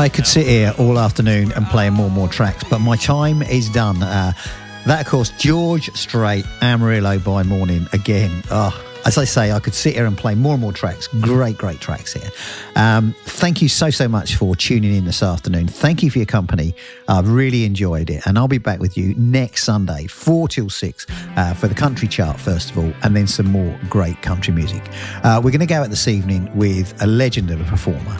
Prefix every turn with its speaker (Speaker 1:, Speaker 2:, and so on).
Speaker 1: I could sit here all afternoon and play more and more tracks, but my time is done. That, of course, George Strait, Amarillo by Morning again. As I say, I could sit here and play more and more tracks. Great tracks here. Thank you so much for tuning in this afternoon. Thank you for your company. I've really enjoyed it. And I'll be back with you next Sunday, 4 till 6, for the Country Chart, first of all, and then some more great country music. We're going to go out this evening with a legend of a performer.